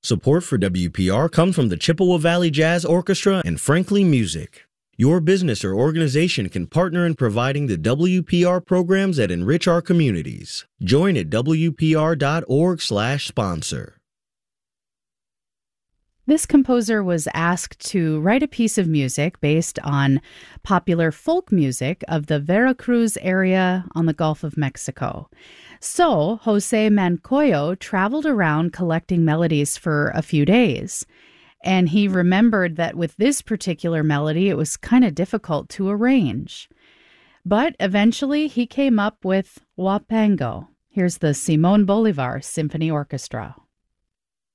Support for WPR comes from the Chippewa Valley Jazz Orchestra and Frankly Music. Your business or organization can partner in providing the WPR programs that enrich our communities. Join at WPR.org/sponsor. This composer was asked to write a piece of music based on popular folk music of the Veracruz area on the Gulf of Mexico. So Jose Mancoyo traveled around collecting melodies for a few days. And he remembered that with this particular melody, it was kind of difficult to arrange. But eventually he came up with Huapango. Here's the Simón Bolívar Symphony Orchestra.